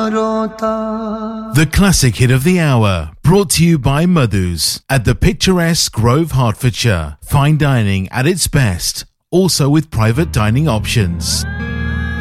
rota. The classic hit of the hour, brought to you by Madhu's at the picturesque Grove, Hertfordshire. Fine dining at its best, also with private dining options.